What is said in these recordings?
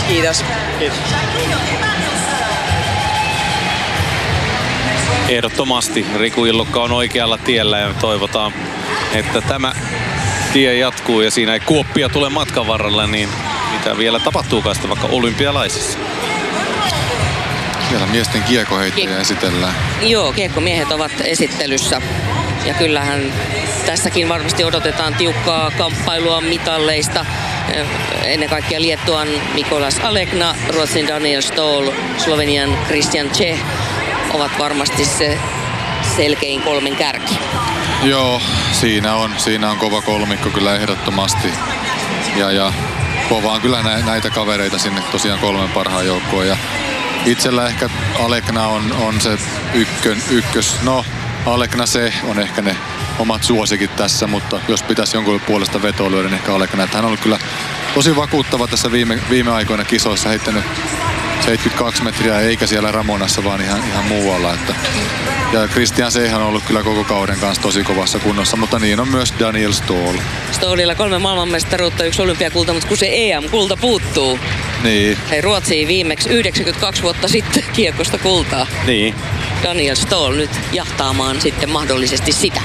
Kiitos. Ehdottomasti Riku Illukka on oikealla tiellä ja toivotaan, että tämä tie jatkuu ja siinä ei kuoppia tule matkan varrella, niin mitä vielä tapahtuukaan sitten vaikka olympialaisissa. Siellä miesten kiekoheittäjä esitellään. Joo, kiekkomiehet ovat esittelyssä. Ja kyllähän tässäkin varmasti odotetaan tiukkaa kamppailua mitalleista. Ennen kaikkea Liettuan Mikolas Alekna, Ruotsin Daniel Ståhl, Slovenian Christian Čech ovat varmasti se selkein kolmen kärki. Joo, siinä on kova kolmikko kyllä ehdottomasti. Ja kova on kyllä näitä kavereita sinne tosiaan kolmen parhaan joukkoon. Ja itsellä ehkä Alekna on se ykkös. No, Alekna se on ehkä ne omat suosikit tässä, mutta jos pitäisi jonkun puolesta vetoa lyödä, niin ehkä Alekna. Että hän on ollut kyllä tosi vakuuttava tässä viime aikoina kisoissa, heittänyt 72 metriä eikä siellä Ramonassa, vaan ihan muualla. Ja Christian Seihan on ollut kyllä koko kauden kanssa tosi kovassa kunnossa, mutta niin on myös Daniel Ståhl. Ståhlilla 3 maailmanmestaruutta, 1 olympiakulta, mutta kun se EM-kulta puuttuu. Niin. Hei, Ruotsiin viimeksi 92 vuotta sitten kiekosta kultaa. Niin. Daniel Ståhl nyt jahtaamaan sitten mahdollisesti sitä.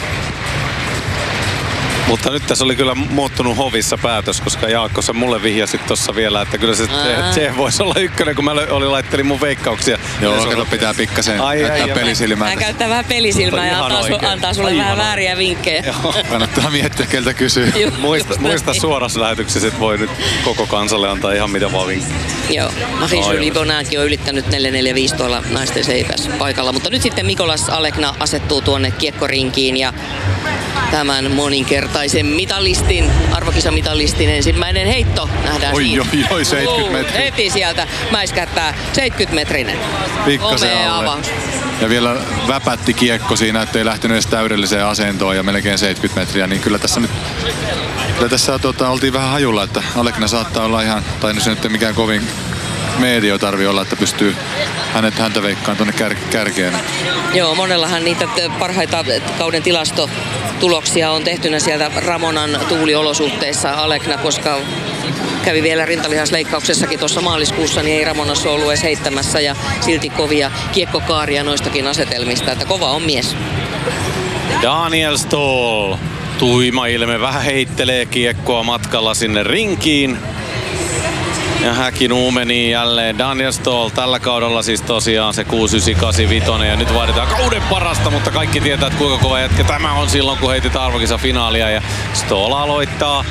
Mutta nyt tässä oli kyllä muuttunut hovissa päätös, koska Jaakko sä mulle vihjasit tossa vielä, että kyllä se voisi olla ykkönen, kun mä laittelin mun veikkauksia. Joo, kato pitää pikkasen käyttää pelisilmää. Hän käyttää vähän pelisilmää ja antaa sulle vähän vääriä vinkkejä. Kannattaa miettiä, keltä kysyy. Muista suorassa lähetyksessä, että voi nyt koko kansalle antaa ihan mitä vaan vinkkejä. Joo, Marie-Julie Bonnaankin on ylittänyt 4.45 tuolla naisten seipäs paikalla. Mutta nyt sitten Mikolas Alekna asettuu tuonne kiekkorinkiin ja tämän moninkertaisen mitalistin, arvokisamitalistin ensimmäinen heitto nähdään siinä. Oi, 70 metriä. Heti sieltä mäiskättää 70-metrinen. Pikkasen alle. Avaus. Ja vielä väpätti kiekko siinä, ettei lähtenyt edes täydelliseen asentoon ja melkein 70 metriä. Niin kyllä tässä oltiin vähän hajulla, että Alekna saattaa olla ihan, tai nyt se nyt ei mikään kovin medio tarvii olla, että pystyy häntä veikkaan tuonne kärkeen. Joo, monellahan niitä parhaita kauden tilastotuloksia on tehtynä sieltä Ramonan tuuliolosuhteissa Alekna, koska kävi vielä rintalihasleikkauksessakin tuossa maaliskuussa, niin ei Ramonassa ollut edes heittämässä ja silti kovia kiekkokaaria noistakin asetelmista, että kova on mies. Daniel Ståhl, tuima ilme, vähän heittelee kiekkoa matkalla sinne rinkiin. Ja Häkin uumeni jälleen. Daniel Ståhl tällä kaudella siis tosiaan se 6.98 ja nyt vaaditaan kauden parasta, mutta kaikki tietää, että kuinka kova jätkä tämä on silloin, kun heitetään arvokisafinaalia. Ja Ståhl aloittaa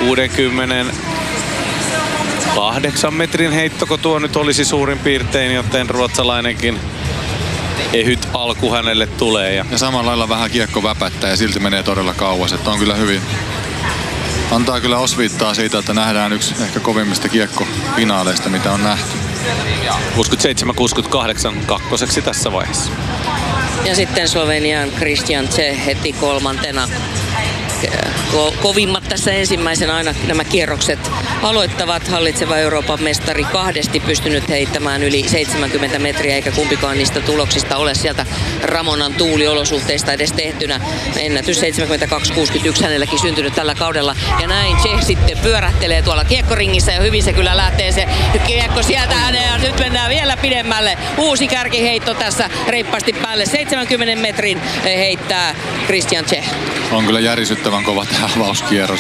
68 metrin heitto, kun tuo nyt olisi suurin piirtein, joten ruotsalainenkin ehyt alku hänelle tulee. Ja samalla lailla vähän kiekko väpättää ja silti menee todella kauas, että on kyllä hyvin. Antaa kyllä osviittaa siitä, että nähdään yksi ehkä kovimmista kiekkofinaaleista, mitä on nähty. 67-68 kakkoseksi tässä vaiheessa. Ja sitten Slovenian Christian Čech heti kolmantena. Kovimmat tässä ensimmäisenä aina nämä kierrokset aloittavat. Hallitseva Euroopan mestari kahdesti pystynyt heittämään yli 70 metriä, eikä kumpikaan niistä tuloksista ole sieltä Ramonan tuuliolosuhteista edes tehtynä. Ennätys 72-61 hänelläkin syntynyt tällä kaudella. Ja näin Čech sitten pyörähtelee tuolla kiekkoringissä ja hyvin se kyllä lähtee se kiekko sieltä häneen. Ja nyt mennään vielä pidemmälle. Uusi kärkiheitto tässä reippaasti päälle. 70 metrin heittää Christian Čech. On kyllä järisyttävän kova tämä avauskierros.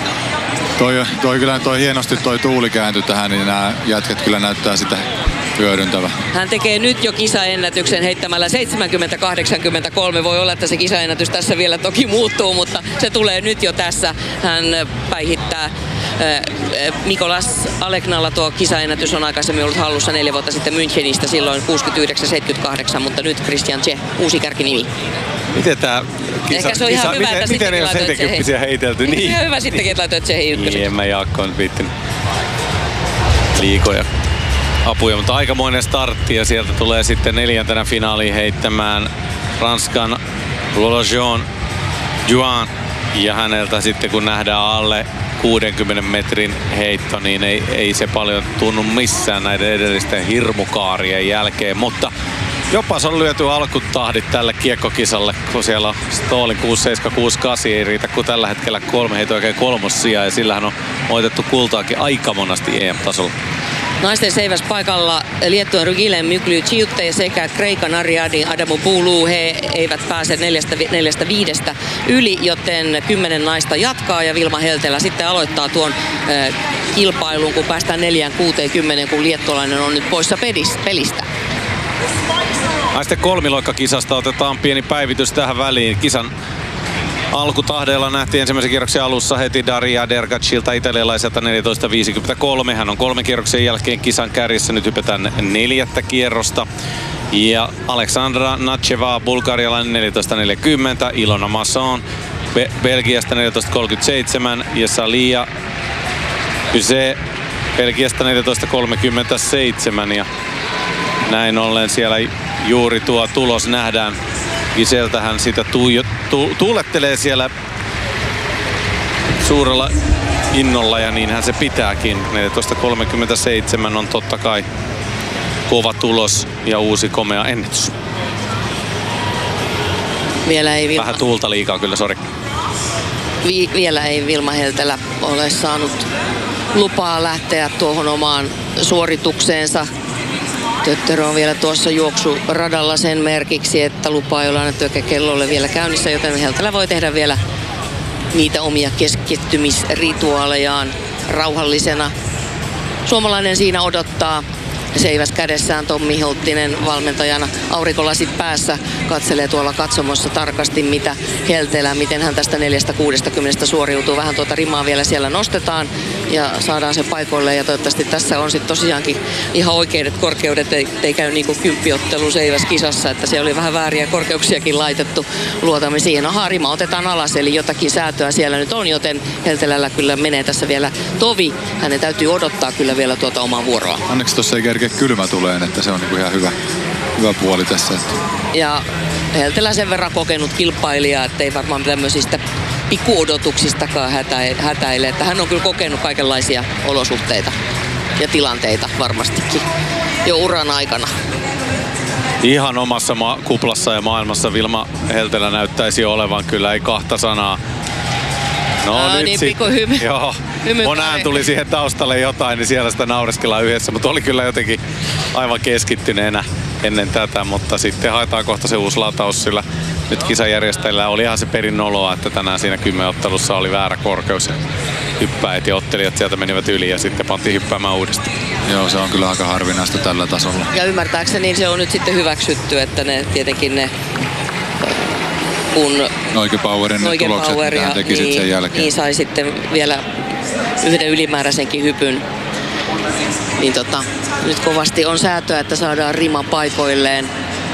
Toi hienosti toi tuuli kääntyi tähän, niin nämä jätkät kyllä näyttää sitä hyödyntävä. Hän tekee nyt jo kisaennätyksen heittämällä 70-83. Voi olla, että se kisaennätys tässä vielä toki muuttuu, mutta se tulee nyt jo tässä. Hän päihittää Mikolas Aleknalla tuo kisaennätys on aikaisemmin ollut hallussa 4 vuotta sitten Münchenistä, silloin 69-78, mutta nyt Christian Čech, uusi kärkinimi. Miten tää ehkä se on ihan hyvä, että miten ei ole 70 heitelty? Niin. Ihan hyvä sittenkin, että laitoit Čechin ykköseksi. Niin, en mä Jaakko nyt viittinyt liikoja apuja, mutta aikamoinen startti ja sieltä tulee sitten 4. finaaliin heittämään Ranskan Lolojean Juan. Ja häneltä sitten kun nähdään alle 60 metrin heitto, niin ei se paljon tunnu missään näiden edellisten hirmukaarien jälkeen, mutta jopa se on lyöty alkutahdit tälle kiekkokisalle, kun siellä on Ståhlin 6.7-6.8, ei riitä kuin tällä hetkellä 3 heitä oikein 3. sijaa ja sillähän on voitettu kultaakin aika monasti EM-tasolla. Naisten seiväs paikalla Liettuan Rugile Mykly-Chiutte sekä Kreikan Ariadne Adamopoulos. He eivät pääse 4-5 yli, joten 10 naista jatkaa ja Vilma Heltelä sitten aloittaa tuon kilpailun, kun päästään 4-6-10, kun liettualainen on nyt poissa pelistä. Naisten kolmiloikkakisasta otetaan pieni päivitys tähän väliin. Kisan alkutahdeilla nähtiin ensimmäisen kierroksen alussa heti Daria Dergacilta italialaiselta 14.53. Hän on 3 kierroksen jälkeen kisan kärjessä. Nyt hypätään 4. kierrosta. Ja Aleksandra Nacheva, bulgarialainen 14.40. Ilona Masson Belgiasta 14.37. Ja Salia Pyse Belgiasta 14.37. Ja näin ollen siellä juuri tuo tulos nähdään. Giseltähän sitä tuulettelee siellä suurella innolla ja niinhän se pitääkin. 14.37 on totta kai kova tulos ja uusi komea ennätys. Vielä ei Vähän tuulta liikaa kyllä, sori. Vielä ei Vilma Heltelä ole saanut lupaa lähteä tuohon omaan suoritukseensa. Töttörö on vielä tuossa juoksuradalla sen merkiksi, että lupaa ei ole annettu eikä kello ole vielä käynnissä, joten Heltelä voi tehdä vielä niitä omia keskittymisrituaalejaan rauhallisena. Suomalainen siinä odottaa. Seiväs kädessään Tommi Hulttinen valmentajana, aurinkolasit päässä, katselee tuolla katsomossa tarkasti mitä Heltelä, miten hän tästä 4-60 suoriutuu. Vähän tuota rimaa vielä siellä nostetaan ja saadaan se paikoille ja toivottavasti tässä on sitten tosiaankin ihan oikeudet korkeudet, ei käy niin kuin kymppiottelu Seiväs kisassa, että se oli vähän vääriä korkeuksiakin laitettu. Luotamme siihen. Rima otetaan alas, eli jotakin säätöä siellä nyt on, joten Heltelällä kyllä menee tässä vielä tovi. Hänen täytyy odottaa kyllä vielä tuota omaa vuoroa. Onneksi tuossa ei kerkeä kylmä tuleen, että se on niinku ihan hyvä puoli tässä. Ja Heltelä sen verran kokenut kilpailija, että ei varmaan tämmöisistä pikkuodotuksistakaan hätäile. Että hän on kyllä kokenut kaikenlaisia olosuhteita ja tilanteita varmastikin jo uran aikana. Ihan omassa kuplassa ja maailmassa Vilma Heltelä näyttäisi olevan, kyllä ei kahta sanaa. No nyt niin sitten, joo, monään tuli siihen taustalle jotain, niin siellä sitä naureskellaan yhdessä, mutta oli kyllä jotenkin aivan keskittyneenä ennen tätä, mutta sitten haetaan kohta se uusi lataus, sillä nyt kisajärjestäjillä oli ihan se perinoloa, että tänään siinä 10-ottelussa oli väärä korkeus ja hyppäät ja ottelijat sieltä menivät yli ja sitten pantiin hyppäämään uudestaan. Joo, se on kyllä aika harvinaista tällä tasolla. Ja ymmärtääkseni se on nyt sitten hyväksytty, että ne tietenkin ne kun Noike-Powerin tulokset, mitä hän teki niin, sen jälkeen. Niin sai sitten vielä yhden ylimääräisenkin hypyn. Niin nyt kovasti on säätöä, että saadaan rima paikoilleen.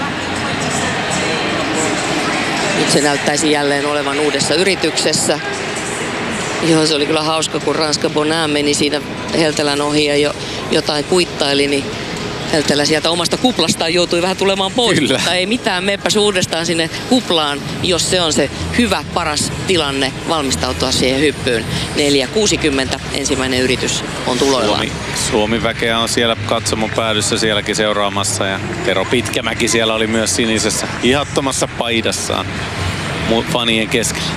Nyt se näyttäisi jälleen olevan uudessa yrityksessä. Joo, se oli kyllä hauska, kun Ranska Bonin meni siinä Heltelän ohi ja jotain kuittaili, niin Heltelä sieltä omasta kuplastaan joutui vähän tulemaan pois. Kyllä. Mutta ei mitään, meepäs uudestaan sinne kuplaan, jos se on se hyvä, paras tilanne valmistautua siihen hyppyyn. 4.60 ensimmäinen yritys on tuloillaan. Suomi-väkeä on siellä katsomon päädyssä sielläkin seuraamassa ja Tero Pitkämäki siellä oli myös sinisessä ihattomassa paidassaan fanien keskellä.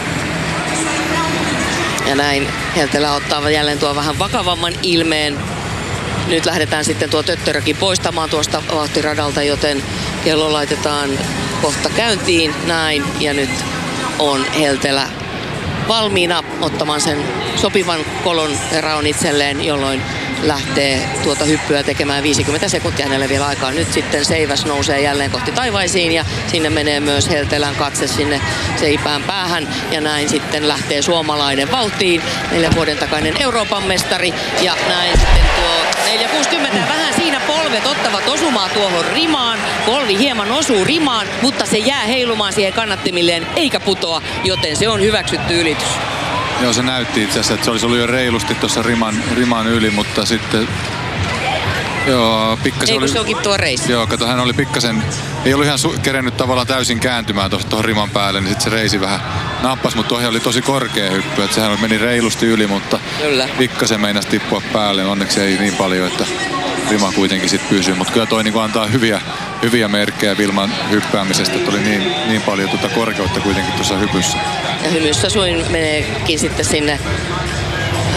Ja näin Heltelä ottaa jälleen tuo vähän vakavamman ilmeen. Nyt lähdetään sitten tuo Töttörökin poistamaan tuosta vauhtiradalta, joten kello laitetaan kohta käyntiin. Näin, ja nyt on Heltelä valmiina ottamaan sen sopivan kolon raon itselleen, jolloin lähtee tuota hyppyä tekemään 50 sekuntia hänelle vielä aikaa. Nyt sitten Seiväs nousee jälleen kohti taivaisiin ja sinne menee myös Heltelän katse sinne seipään päähän. Ja näin sitten lähtee suomalainen vauhtiin, 4 vuoden takainen Euroopan mestari. Ja näin sitten tuo 4.60 vähän siinä polvet ottavat osumaa tuohon rimaan. Polvi hieman osuu rimaan, mutta se jää heilumaan siihen kannattimilleen eikä putoa, joten se on hyväksytty ylitys. Joo, se näytti itse asiassa, että se olisi ollut jo reilusti tuossa riman yli, mutta sitten joo, pikkasen ei, kun se onkin tuo reisi. Joo, kato, hän oli pikkasen, ei ollut ihan kerennyt tavallaan täysin kääntymään tuohon riman päälle, niin sitten se reisi vähän nappas, mutta tuohon oli tosi korkea hyppy, että sehän meni reilusti yli, mutta kyllä pikkasen meinasi tippua päälle, onneksi ei niin paljon, että rima kuitenkin sitten pysyy, mutta kyllä toi niinku antaa hyviä merkkejä Vilman hyppäämisestä, että oli niin paljon korkeutta kuitenkin tuossa hypyssä. Ja hymyssä suin meneekin sitten sinne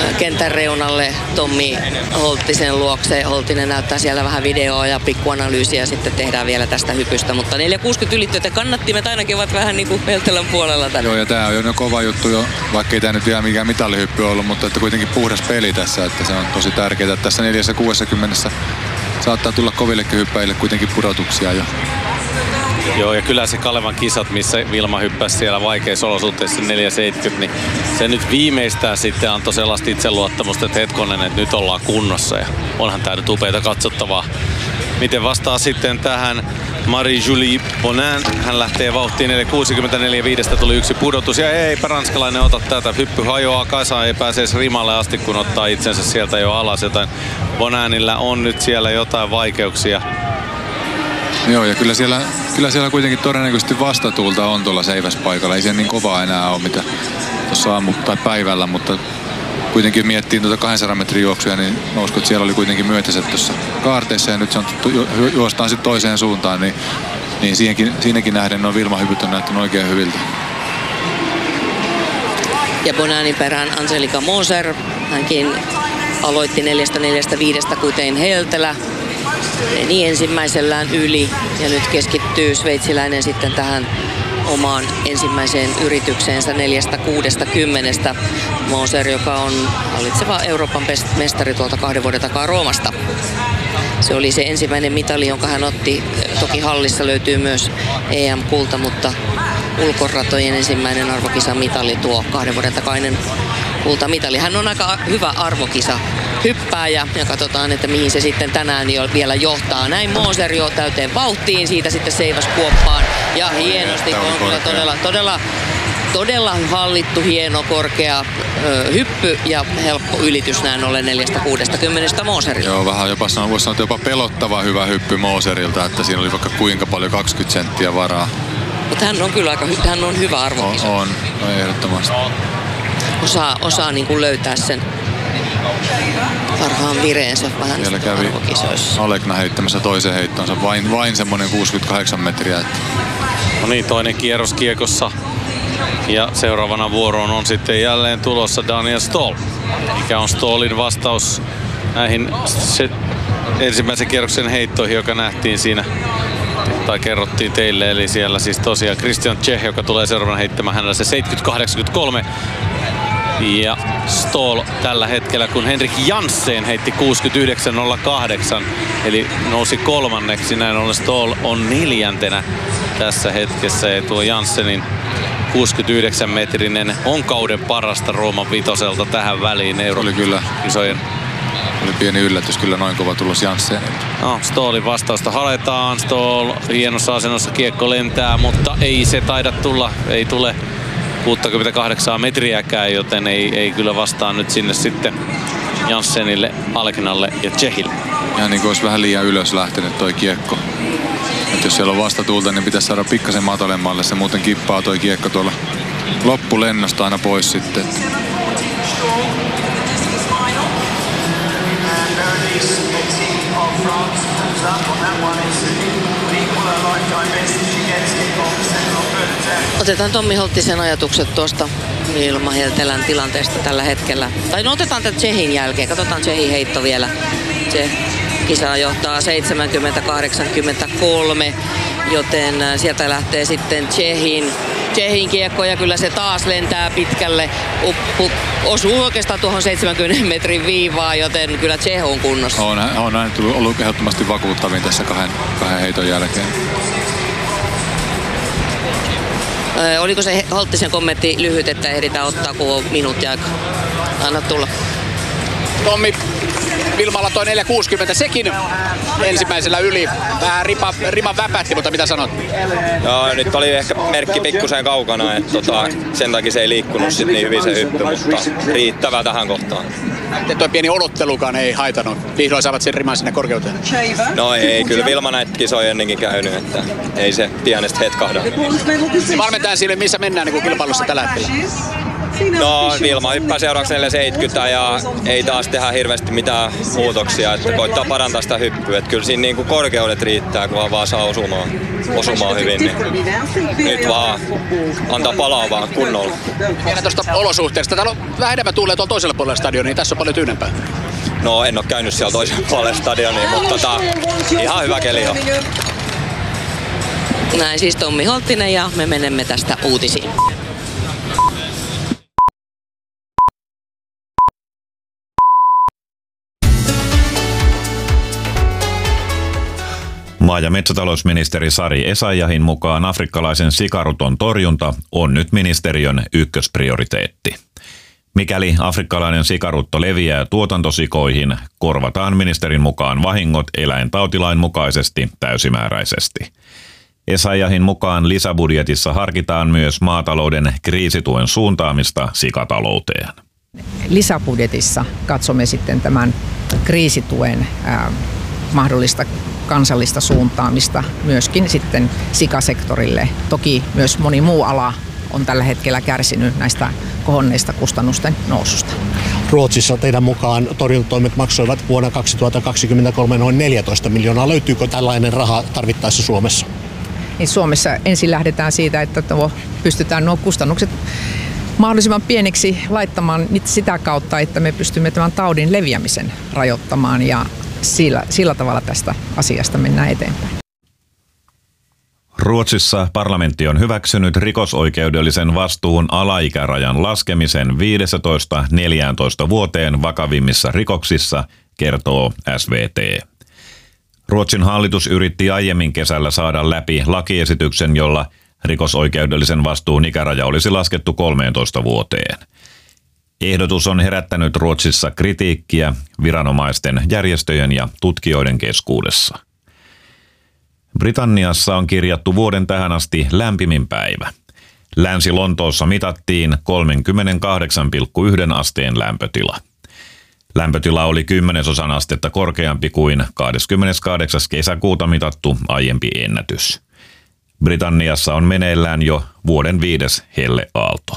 kentän reunalle Tommi Holttisen luokse. Holttinen näyttää siellä vähän videoa ja pikkuanalyysiä sitten tehdään vielä tästä hypystä. Mutta 4.60 ylittyötä kannattimet ainakin ovat vähän niin kuin Heltelän puolella tänne. Joo, ja tää on jo kova juttu jo, vaikka ei tää nyt vielä mikään mitallihyppy ollut, mutta että kuitenkin puhdas peli tässä, että se on tosi tärkeää. Tässä 4.60 saattaa tulla kovillekin hyppäjille kuitenkin pudotuksia jo. Joo, ja kyllä se Kalevan kisat, missä Vilma hyppäsi siellä vaikeissa olosuhteissa 4.70, niin se nyt viimeistään sitten antoi sellaista itseluottamusta, että hetkonen, että nyt ollaan kunnossa. Ja onhan tää nyt upeita katsottavaa. Miten vastaa sitten tähän Marie-Julie Bonin? Hän lähtee vauhtiin 4.64, tuli yksi pudotus. Ja eipä ranskalainen ota tätä. Hyppy hajoaa kasaan, ei pääse edes rimalle asti, kun ottaa itsensä sieltä jo alas. Joten Boninilla on nyt siellä jotain vaikeuksia. Joo, ja kyllä siellä kuitenkin todennäköisesti vastatuulta on tuolla seiväspaikalla. Ei se niin kovaa enää ole, mitä tuossa tai päivällä, mutta kuitenkin miettiin tuota 200 metrin juoksuja, niin mä uskon, että siellä oli kuitenkin myönteiset tuossa kaarteissa ja nyt se on juostaan sitten toiseen suuntaan, niin siinäkin nähden nuo Vilma-hypyt on näyttänyt oikein hyviltä. Ja Boninin perään Angelika Moser, hänkin aloitti 4.45 kuten Heltelä. Meni ensimmäisellään yli ja nyt keskittyy sveitsiläinen sitten tähän omaan ensimmäiseen yritykseensä 4.60. Moser, joka on hallitseva Euroopan mestari tuolta 2 vuoden takaa Roomasta. Se oli se ensimmäinen mitali, jonka hän otti. Toki hallissa löytyy myös EM-kulta, mutta ulkoratojen ensimmäinen arvokisamitali, tuo 2 vuoden takainen kultamitali. Hän on aika hyvä arvokisa hyppääjä ja katsotaan, että mihin se sitten tänään jo vielä johtaa. Näin Moser jo täyteen vauhtiin, siitä sitten seiväs kuoppaan ja hienosti on kyllä todella hallittu, hieno, korkea hyppy ja helppo ylitys näin ollen 4.60 Moserilta. Joo, vähän voisi sanoa, että jopa pelottava hyvä hyppy Moserilta, että siinä oli vaikka kuinka paljon 20 senttiä varaa. Mutta hän on kyllä hän on hyvä arvokisa. On ehdottomasti. Osaa niin kuin löytää sen parhaan vireensä vähän siellä kävi arvokisoissa. Alekna heittämässä toisen heittonsa, vain semmoinen 68 metriä. Että. No niin, toinen kierros kiekossa. Ja seuraavana vuoroon on sitten jälleen tulossa Daniel Stoll. Mikä on Stollin vastaus näihin ensimmäisen kierroksen heittoihin, joka nähtiin siinä tai kerrottiin teille, eli siellä siis tosiaan Christian Czech, joka tulee seuraavana heittämään hänellä se 70-83. Ja Stoll tällä hetkellä, kun Henrik Janssen heitti 69.08, eli nousi kolmanneksi, näin ollen Stoll on 4. tässä hetkessä. Ja tuo Janssenin 69-metrinen on kauden parasta Rooman vitoselta tähän väliin. Oli kyllä. Oli pieni yllätys kyllä noin kova tulos Janssenilta. No, Stollin vastausta haetaan. Stoll hienossa asennossa, kiekko lentää, mutta ei se taida tulla, ei tule 68 metriäkään, joten ei kyllä vastaa nyt sinne sitten Janssenille, Aleknalle ja Czechille. Ihan niin kuin olisi vähän liian ylös lähtenyt toi kiekko. Et jos siellä on vastatuulta, niin pitäisi saada pikkasen matalemmalle. Se muuten kippaa toi kiekko tuolla loppulennosta aina pois sitten. Otetaan Tommi Holttisen ajatukset tuosta Vilma Heltelän tilanteesta tällä hetkellä. Tai no otetaan tämän Tšechin jälkeen. Katsotaan Tšechin heitto vielä. Se kisa johtaa 70-83, joten sieltä lähtee sitten Tšechin kiekko ja kyllä se taas lentää pitkälle. Osuu oikeastaan tuohon 70 metrin viivaan, joten kyllä Czech on kunnossa. On näin ollut ehdottomasti vakuuttavin tässä kahden heiton jälkeen. Oliko se Holttisen kommentti lyhyt, että ehditään ottaa, kun on minuutti aika? Anna tulla. Tommi, Vilmalla toi 4.60, sekin ensimmäisellä yli. Vähän rima väpätti, mutta mitä sanot? Joo, nyt oli ehkä merkki pikkusen kaukana, että sen takia se ei liikkunut sit niin hyvin se hyppy, mutta riittävä tähän kohtaan. Ja toi pieni odottelukaan ei haitanut. Vihdoin saavat sen riman sinne korkeuteen. No ei, kyllä Vilma näitä kisoja ennenkin käynyt, että ei se pienestä hetkahda. Valmentajan sille, missä mennään niin kilpailussa tällä hetkellä? No Vilma hyppää seuraavaksi 470 ja ei taas tehdä hirveästi mitään muutoksia, että koittaa parantaa sitä hyppyä. Että kyllä siinä niinku korkeudet riittää, kun vaan saa osumaan hyvin, niin nyt vaan antaa palaa vaan kunnolla. Vielä tuosta olosuhteesta. Täällä on vähän enemmän tuulee tuolla toisella puolella stadionia, niin tässä on paljon tyynempää. No en ole käynyt siellä toisella puolella stadionia, mutta ihan hyvä keli on. Näin siis Tommi Holttinen ja me menemme tästä uutisiin. Maa- ja metsätalousministeri Sari Essayahin mukaan afrikkalaisen sikaruton torjunta on nyt ministeriön ykkösprioriteetti. Mikäli afrikkalainen sikarutto leviää tuotantosikoihin, korvataan ministerin mukaan vahingot eläintautilain mukaisesti täysimääräisesti. Essayahin mukaan lisäbudjetissa harkitaan myös maatalouden kriisituen suuntaamista sikatalouteen. Lisäbudjetissa katsomme sitten tämän kriisituen mahdollista kansallista suuntaamista myöskin sitten sikasektorille. Toki myös moni muu ala on tällä hetkellä kärsinyt näistä kohonneista kustannusten noususta. Ruotsissa teidän mukaan torjuntatoimet maksoivat vuonna 2023 noin 14 miljoonaa. Löytyykö tällainen raha tarvittaessa Suomessa? Niin Suomessa ensin lähdetään siitä, että pystytään nuo kustannukset mahdollisimman pieniksi laittamaan sitä kautta, että me pystymme tämän taudin leviämisen rajoittamaan ja sillä tavalla tästä asiasta mennään eteenpäin. Ruotsissa parlamentti on hyväksynyt rikosoikeudellisen vastuun alaikärajan laskemisen 15-14 vuoteen vakavimmissa rikoksissa, kertoo SVT. Ruotsin hallitus yritti aiemmin kesällä saada läpi lakiesityksen, jolla rikosoikeudellisen vastuun ikäraja olisi laskettu 13 vuoteen. Ehdotus on herättänyt Ruotsissa kritiikkiä viranomaisten, järjestöjen ja tutkijoiden keskuudessa. Britanniassa on kirjattu vuoden tähän asti lämpimin päivä. Länsi-Lontoossa mitattiin 38,1 asteen lämpötila. Lämpötila oli 10 astetta korkeampi kuin 28. kesäkuuta mitattu aiempi ennätys. Britanniassa on meneillään jo vuoden 5. helleaalto.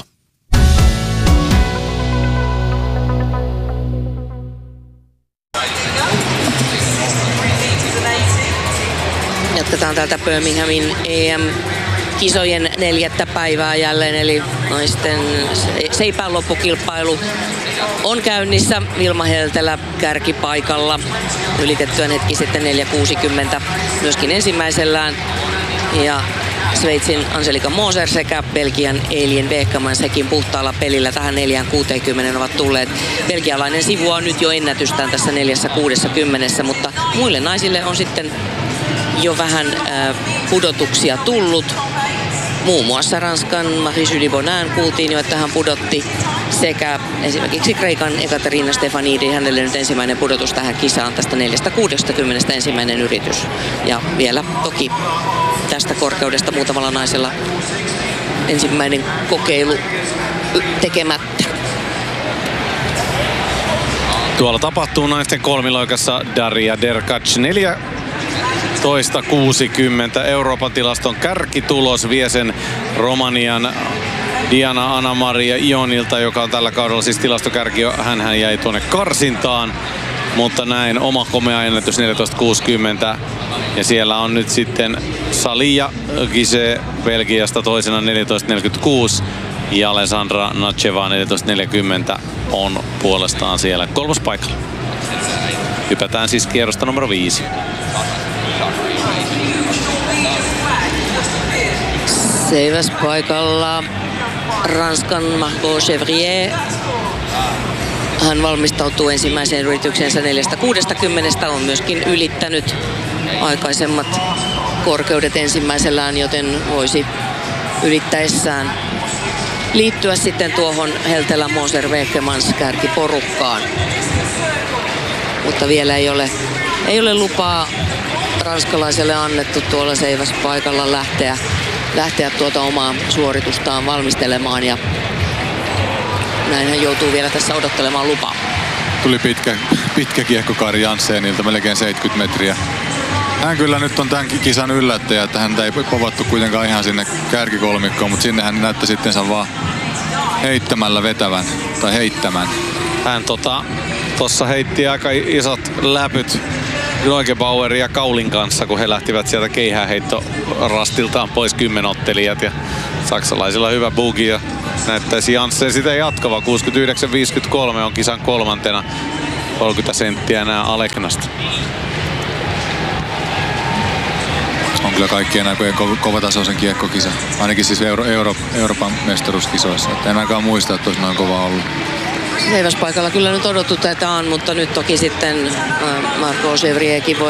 Jatketaan täältä Birminghamin EM-kisojen 4. päivää jälleen, eli naisten seipään loppukilpailu on käynnissä. Vilma Heltelä kärkipaikalla ylitettyään hetki sitten 4.60 myöskin ensimmäisellään. Ja Sveitsin Angelika Moser sekä Belgian Elien Beekman sekin puhtaalla pelillä tähän 4.60 ovat tulleet. Belgialainen sivua on nyt jo ennätystään tässä 4.60, mutta muille naisille on sitten jo vähän pudotuksia tullut. Muun muassa Ranskan Marie-Julie Bonin kuultiin jo, että hän pudotti, sekä esimerkiksi Kreikan Ekaterina Stefanidi, hänelle nyt ensimmäinen pudotus tähän kisaan tästä 4.60 ensimmäinen yritys. Ja vielä toki tästä korkeudesta muutamalla naisella ensimmäinen kokeilu tekemättä. Tuolla tapahtuu naisten kolmiloikassa Daria Derkac 14.60. Euroopan tilaston kärkitulos vie sen Romanian Diana Anna-Maria Ionilta, joka on tällä kaudella siis tilastokärki. Hänhän jäi tuonne karsintaan, mutta näin oma komea ennätys 14.60. Ja siellä on nyt sitten Salia Gise Belgiasta toisena 14.46. Ja Alessandra Nacheva 14.40 on puolestaan siellä kolmospaikalla. Hypätään siis kierrosta numero 5. Seiväs paikalla Ranskan Margot Chevrier. Hän valmistautuu ensimmäiseen yrityksensä 4.60. On myöskin ylittänyt aikaisemmat korkeudet ensimmäisellään, joten voisi ylittäessään liittyä sitten tuohon Heltelä Moser Vekemans kärkiporukkaan. Mutta vielä ei ole lupaa ranskalaiselle annettu tuolla seiväspaikalla lähteä tuota omaa suoritustaan valmistelemaan, ja näin hän joutuu vielä tässä odottelemaan lupaa. Tuli pitkä kiehkokaari Janssenilta, melkein 70 metriä. Hän kyllä nyt on tämän kisan yllättäjä, että häntä ei povattu kuitenkaan ihan sinne kärkikolmikkoon, mutta sinne hän näytti sittensä vaan heittämällä vetävän tai heittämän. Hän tossa heitti aika isot läpyt Neugebauerin ja Kaulin kanssa, kun he lähtivät sieltä keihäänheittorastiltaan pois 10 ottelijat. Ja saksalaisilla hyvä bugi ja näyttäisi Janssen sitä jatkava. 69-53 on kisan kolmantena. 30 senttiä enää Aleknasta. On kyllä kaikkien aikojen kovatasoisen kiekkokisa. Ainakin siis Euroopan mestaruuskisoissa. Et en ainakaan muista, että olisi noin kova ollut. Seiväspaikalla kyllä nyt odotetaan, mutta nyt toki sitten Marco Chevrierkin voi